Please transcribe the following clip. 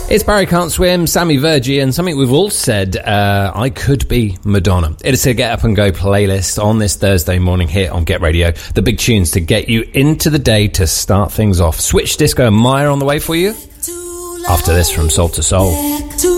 It's Barry Can't Swim, Sammy Virgie, and something we've all said, I could be Madonna. It is a Get Up and Go playlist on this Thursday morning here on Get Radio. The big tunes to get you into the day to start things off. Switch Disco and Maya on the way for you. After this from Soul to Soul.